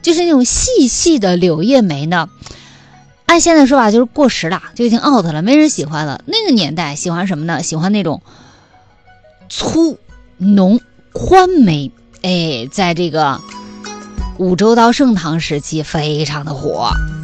就是那种细细的柳叶眉呢，按现在说法就是过时了，就已经 out 了，没人喜欢了。那个年代喜欢什么呢？喜欢那种粗浓宽眉，在这个武周到盛唐时期非常的火。